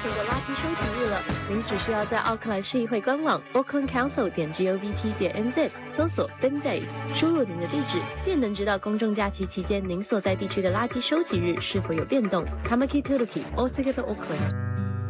Council 的垃圾收集日了，您只需要在奥克兰市议会官网 aucklandcouncil.govt.nz 搜索 Bin Days， 输入您的地址，便能知道公众假期期间您所在地区的垃圾收集日是否有变动。Kamaki Turuki Altogether Auckland。